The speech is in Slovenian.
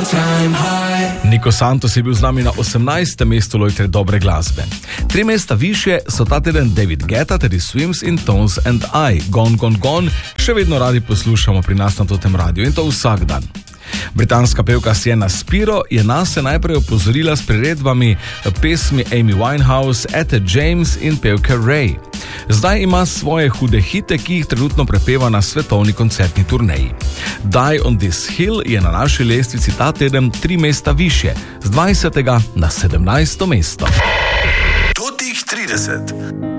Nico Santos je bil z nami na 18. mestu lojtre dobre glasbe. 3 mesta više so ta teden David Guetta, Teddy Swims in Tones and I. Gone, Gone, Gone še vedno radi poslušamo pri nas na Totem radiju in to vsak dan. Britanska pevka Sienna Spiro je nas najprej opozorila s priredbami pesmi Amy Winehouse, Etta James in pevke Ray. Zdaj ima svoje hude hite, ki jih trenutno prepeva na svetovni koncertni turneji. Die on this Hill je na naši lestvici ta teden 3 mesta više, z 20. na 17. mesto. Totih 30.